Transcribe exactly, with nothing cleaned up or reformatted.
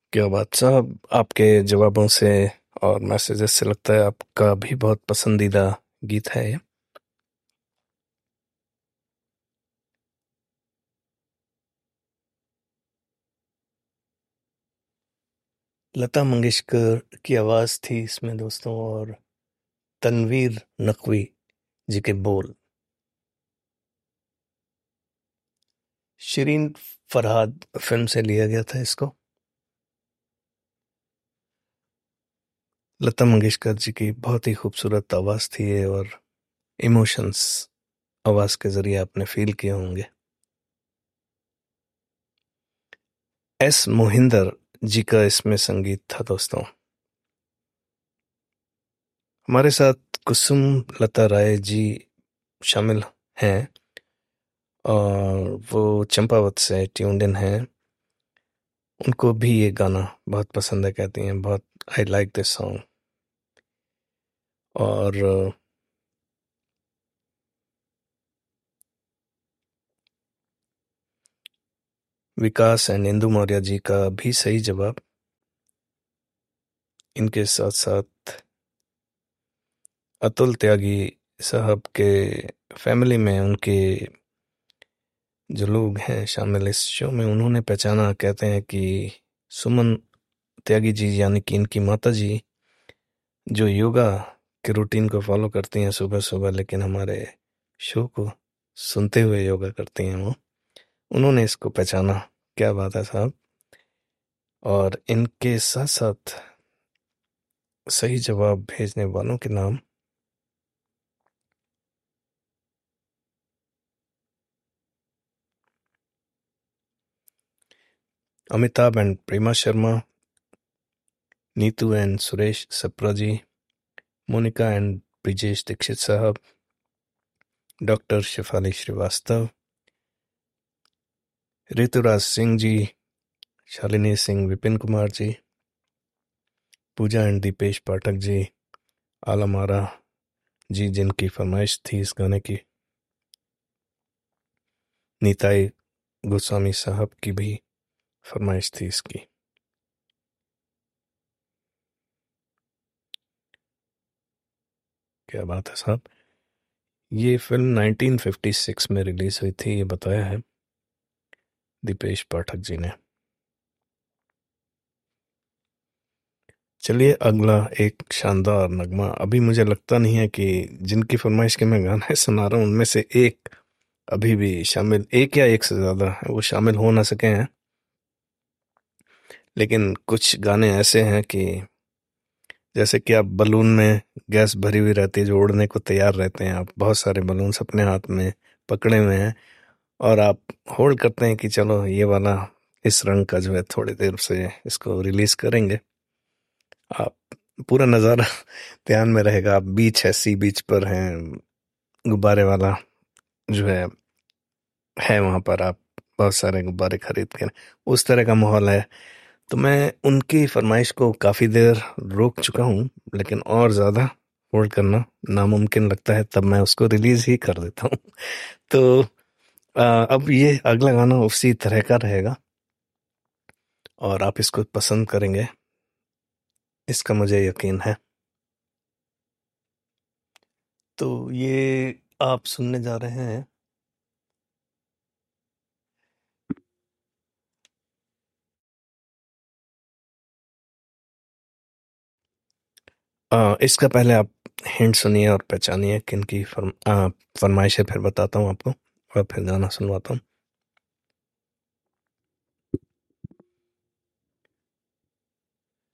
क्या बात साहब, आपके जवाबों से और मैसेजेस से लगता है आपका भी बहुत पसंदीदा गीत है ये। लता मंगेशकर की आवाज थी इसमें दोस्तों, और तनवीर नकवी जी के बोल। शिरीन फरहाद फिल्म से लिया गया था इसको। लता मंगेशकर जी की बहुत ही खूबसूरत आवाज थी ये, और इमोशंस आवाज के जरिए आपने फील किए होंगे। एस मोहिंदर जी का इसमें संगीत था दोस्तों। हमारे साथ कुसुम लता राय जी शामिल हैं, और वो चंपावत से ट्यून्ड इन हैं। उनको भी ये गाना बहुत पसंद है, कहती हैं बहुत आई लाइक दिस सॉन्ग। और अ, विकास एंड इंदु मौर्य जी का भी सही जवाब। इनके साथ साथ अतुल त्यागी साहब के फैमिली में उनके जो लोग हैं शामिल इस शो में, उन्होंने पहचाना, कहते हैं कि सुमन त्यागी जी यानी कि इनकी माता जी जो योगा के रूटीन को फॉलो करती हैं सुबह सुबह, लेकिन हमारे शो को सुनते हुए योगा करती हैं वो, उन्होंने इसको पहचाना। क्या बात है साहब। और इनके साथ साथ सही जवाब भेजने वालों के नाम Amitabh and Prema Sharma, Neetu and Suresh Sapra ji, Monika and Brijesh Dixit साहब, doctor Shifali Srivastava, Rituraj Singh ji, Shalini Singh, Vipin Kumar ji, Puja and Dipesh Pathak ji, Alam Ara जी जिनकी फरमाइश थी इस गाने की, नीताई गोस्वामी साहब की भी फरमाइश थी इसकी। क्या बात है साहब। ये फिल्म नाइनटीन फिफ्टी सिक्स में रिलीज हुई थी, ये बताया है दीपेश पाठक जी ने। चलिए अगला एक शानदार नगमा। अभी मुझे लगता नहीं है कि जिनकी फरमाइश के मैं गाने सुना रहा हूँ उनमें से एक अभी भी शामिल, एक या एक से ज्यादा वो शामिल हो ना सके हैं, लेकिन कुछ गाने ऐसे हैं कि जैसे कि आप बलून में गैस भरी हुई रहती है जो उड़ने को तैयार रहते हैं, आप बहुत सारे बलून्स अपने हाथ में पकड़े हुए हैं और आप होल्ड करते हैं कि चलो ये वाला इस रंग का जो है थोड़ी देर से इसको रिलीज करेंगे। आप पूरा नज़ारा ध्यान में रहेगा। आप बीच है, सी बीच पर हैं, गुब्बारे वाला जो है है वहां पर, आप बहुत सारे गुब्बारे खरीद के, उस तरह का माहौल है। तो मैं उनकी फरमाइश को काफी देर रोक चुका हूँ, लेकिन और ज्यादा होल्ड करना नामुमकिन लगता है, तब मैं उसको रिलीज ही कर देता हूँ। तो आ, अब ये अगला गाना उसी तरह का रहेगा और आप इसको पसंद करेंगे, इसका मुझे यकीन है। तो ये आप सुनने जा रहे हैं आ, इसका पहले आप हिंट सुनिए और पहचानिए किन की फरम, आ, फरमाइश है, फिर बताता हूँ आपको और फिर गाना सुनवाता हूँ।